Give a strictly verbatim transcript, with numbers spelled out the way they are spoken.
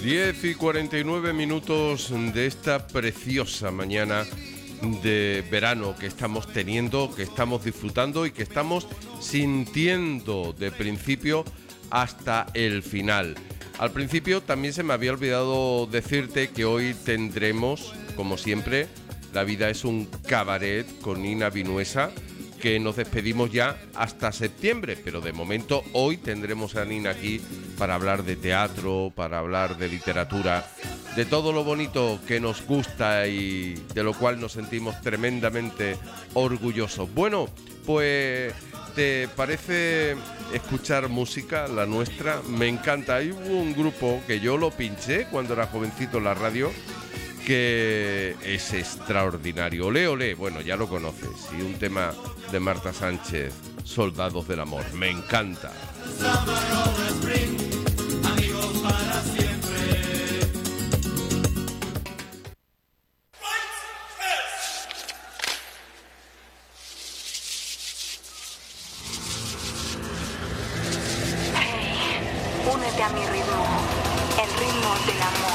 diez y cuarenta y nueve minutos de esta preciosa mañana de verano que estamos teniendo, que estamos disfrutando y que estamos sintiendo de principio hasta el final. Al principio también se me había olvidado decirte que hoy tendremos, como siempre, La vida es un cabaret con Nina Vinuesa, que nos despedimos ya hasta septiembre, pero de momento hoy tendremos a Nina aquí para hablar de teatro, para hablar de literatura, de todo lo bonito que nos gusta y de lo cual nos sentimos tremendamente orgullosos. Bueno, pues ¿te parece escuchar música, la nuestra? Me encanta. Hay un grupo que yo lo pinché cuando era jovencito en la radio, que es extraordinario. Olé, olé, bueno, ya lo conoces. Y un tema de Marta Sánchez, Soldados del Amor. Me encanta. Amigos para siempre. Hey, únete a mi ritmo, el ritmo del amor.